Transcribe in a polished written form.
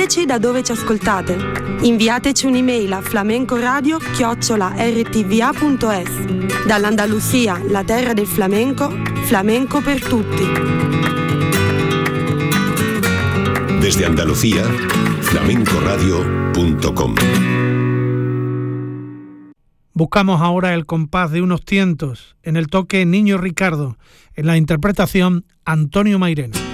Diteci da dove ci ascoltate. Inviateci un'email a flamencoradio@rtva.es. Dall'Andalusia, la terra del flamenco, flamenco per tutti. Desde Andalucía, flamencoradio.com. Buscamos ahora el compás de unos tientos, en el toque Niño Ricardo, en la interpretación Antonio Mairena.